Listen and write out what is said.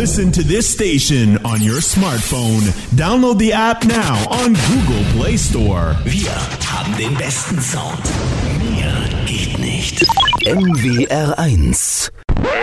Listen to this station on your smartphone. Download the app now on Google Play Store. Wir haben den besten Sound. Mehr geht nicht. NWR 1